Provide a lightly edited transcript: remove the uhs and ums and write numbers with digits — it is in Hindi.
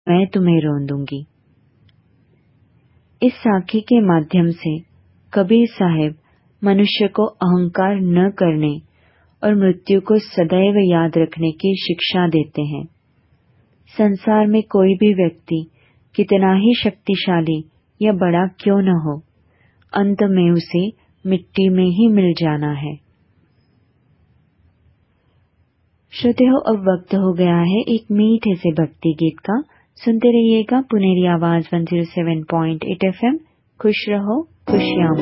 मैं तुम्हें रोन दूंगी। इस साखी के माध्यम से कबीर साहिब मनुष्य को अहंकार न करने और मृत्यु को सदैव याद रखने की शिक्षा देते हैं। संसार में कोई भी व्यक्ति कितना ही शक्तिशाली या बड़ा क्यों न हो, अंत में उसे मिट्टी में ही मिल जाना है। श्रोतेहो, अब वक्त हो गया है एक मीठे से भक्ति गीत का। सुनते रहिएगा पुनेरी आवाज 107.8 FM। खुश रहो, खुशियाँ